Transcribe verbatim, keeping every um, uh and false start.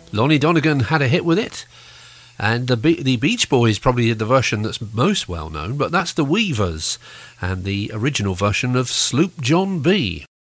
Lonnie Donegan had a hit with it. And the Be- the Beach Boys probably did the version that's most well known, but that's the Weavers and the original version of Sloop John B.